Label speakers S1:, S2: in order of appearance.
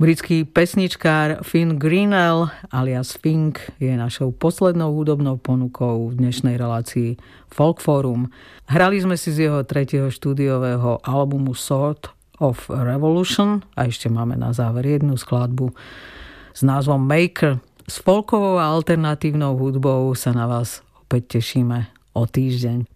S1: Britský pesničkár Finn Greenell alias Fink je našou poslednou hudobnou ponukou v dnešnej relácii Folk Forum. Hrali sme si z jeho 3. štúdiového albumu Sword of Revolution a ešte máme na záver jednu skladbu s názvom Maker. S folkovou a alternatívnou hudbou sa na vás opäť tešíme o týždeň.